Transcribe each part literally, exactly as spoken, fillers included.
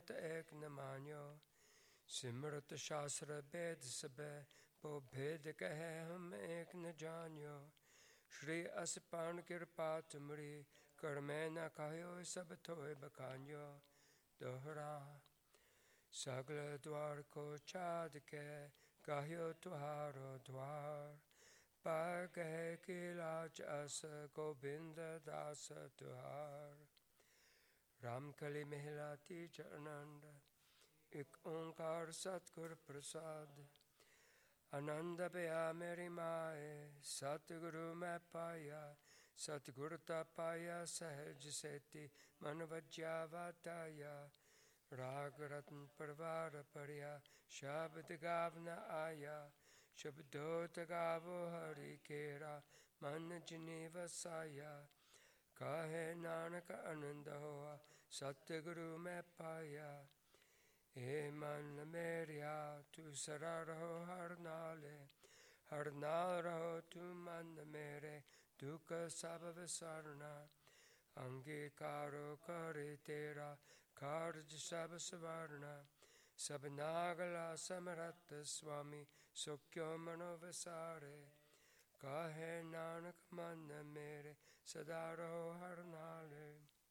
मत एक न मान्यो। सिमरत शास्त्र वेद सबे, वो भेद कहे हम एक न जान्यो। श्री असपान कृपा तुमरी, कर मैं न कहो सब थोए बखान्यो। दोहरा सगल द्वार को चाद के, कहो तुहारो द्वार। पार कहे कि लाज अस, गोविंद दास तुहार। रामकली महिला तीज आनंद, एक ओंकार सतगुर प्रसाद। आनंद भया मेरी माए, सतगुरु मैं पाया। सतगुर ता पाया सहज सेती, मन वज्या वाताया। राग रत्न परवार पढ़िया, शब्द गाव न आया। शब्दोत गावो हरि केरा, मन जिनी वसाया। कहे नानक आनंद होआ, सतगुरु मैं पाया। हे मन मेरिया तू सदा रहो हर नाले, हर नाल रहो तू मन मेरे, दुख सब विसरना। अंगीकारो करे तेरा, कार्य सब सवारना। सब नागला समरथ स्वामी, सुख्यो मनो विसारे। कहे नानक मन मेरे, सदा रहो हर नाले।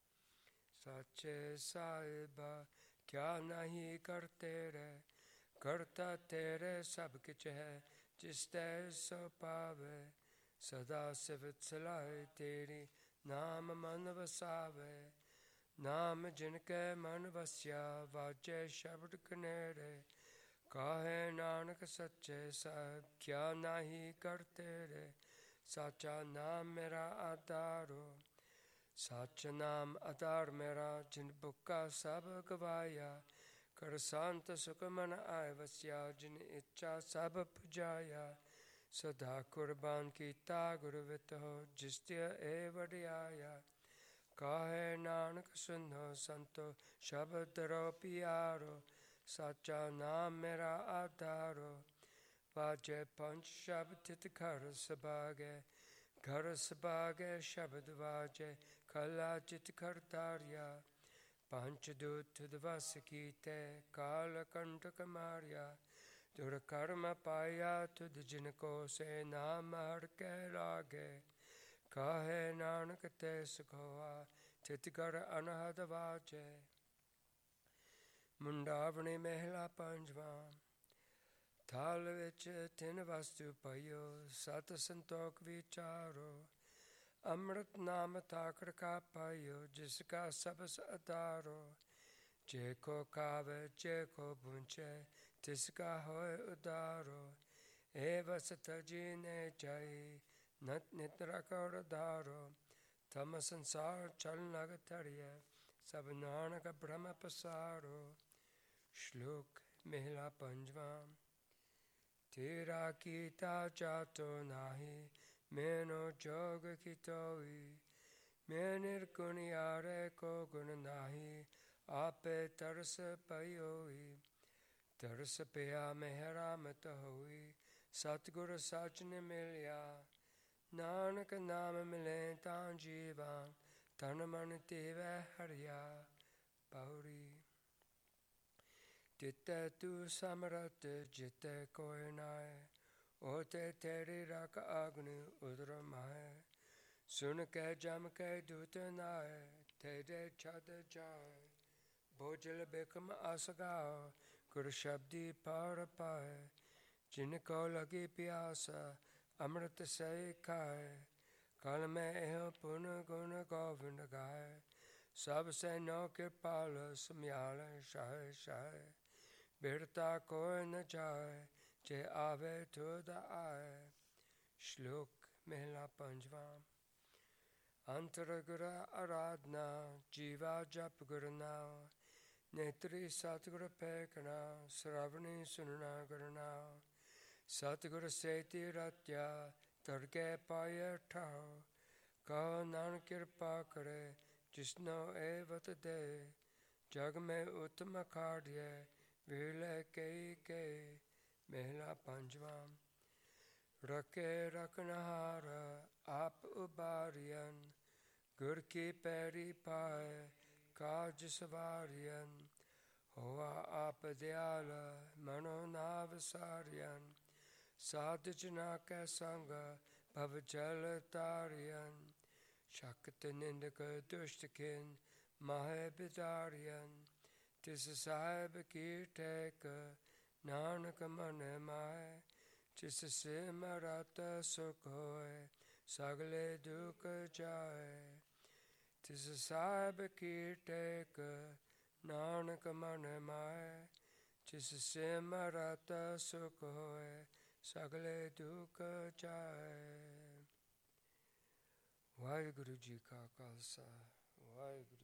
सच्चे साहिबा क्या नहीं करते रे, करता तेरे सब किछ है, जिस ते सो पावे। सदा सिवत सलाहे तेरी, नाम मन वसावे। नाम जिनके मन वस्या, वाजे शब्द कनेरे। कहे नानक सच्चे साहिब क्या नहीं करते रे, साचा नाम मेरा आधारो। सच नाम आधार मेरा, जिन बुक्का सब गवाया। कर शांत सुख मन आए वस्या, जिन इच्छा सब पुजाया। सदा कुर्बान कीता गुर वित हो, जिस ते ए वडियाया। कहे नानक सुनो संतो, शब्द रो पियारो। साचा नाम मेरा आधारो। वाजे पंच शब्द थित घर सभागे, घर सभागे शब्द वाजे। कला चित कर तारिया, पंच दूत दिवस कीते, काल कंटक मारिया। तुर कर्म पाया तुद जिनको, से नाम हर के लागे। कहे नानक ते सुखोआ, थित कर अनहद वाजे। मुंडावनी महिला पंजवा। थाल विच तिन वस्तु पयो, सत संतोख विचारो। अमृत नाम ताकड़ का पायो, जिसका सबस अतारो। जे को खावे जे को पूछे, तिसका होए उदारो। ए वसत जीने जाई, नत नित रखड़ धारो। तम संसार चल नग तरिए, सब नानक ब्रह्म पसारो। श्लोक महिला पंजवा। तेरा कीता जातो नाही, मैनो जोग की तोई। मैं निर्गुण यारे को गुण नाही, आपे तरस पयोई। तरस पया मेहरा मत होई, सतगुर सच न मिलिया। नानक नाम मिले तां जीवा, तन मन तेवै हरिया। पौड़ी तिते तू समरथ जिते कोय नाय, ओते तेरी रख अग्नि उदर माहे। सुन के जम के दूत नाय, तेरे छद जाए। भोजल बिकम असगाओ, गुर शब्दी पार पाए। जिनको लगी प्यासा, अमृत से खाए। कल में एह पुन गुण गोविंद गाए। सब से नौ कृपाल सम्याल शाह शाह। बिरता कोई न जाए, जे आवे तुद आए। श्लोक महिला पंजवा। अंतर गुर आराधना, जीवा जप गुर नाम। नेत्री सतगुर फेंकना, श्रवणी सुनना गुर नाम। सतगुर सेती रत्या, तरके पाए ठाओ। कहो नानक कृपा करे, जिसनो एवत दे। जग में उत्तम खाड़िए, विरले कई कई। महिला पंजवा। रखे रखनहार, आप उबारियन। गुर की पैरी पाए, काज सवारियन। ਹੋਆ ਆਪ ਦਿਆਲ ਮਨੋ ਨਾ ਵਿਸਾਰਿਆਨ, ਸਾਧ ਜਨਾ ਕੈ ਸੰਗ ਭਵ ਜਲ ਤਾਰਿਆਨ, ਸ਼ਕਤ ਨਿੰਦਕ ਦੁਸ਼ਟ ਖਿਨ ਮਾਹੇ ਬਿਦਾਰਿਆਨ, ਤਿਸ ਸਾਹਿਬ ਕੀ ਟੇਕ ਨਾਨਕ ਮਨ ਮਾਹੇ, ਜਿਸ ਸਿਮਰਤ ਸੁਖ ਹੋਏ ਸਗਲੇ ਦੁਖ ਜਾਏ। ਤਿਸ ਸਾਹਿਬ ਕੀ ਟੇਕ ਨਾਨਕ ਮਨ ਮਾਹੇ, ਜਿਸ ਸਿਮਰਤ ਸੁਖ ਹੋਏ ਸਗਲੇ ਦੁਖ ਜਾਏ। ਵਾਹਿਗੁਰੂ ਜੀ ਕਾ ਖਾਲਸਾ, ਵਾਹਿਗੁਰੂ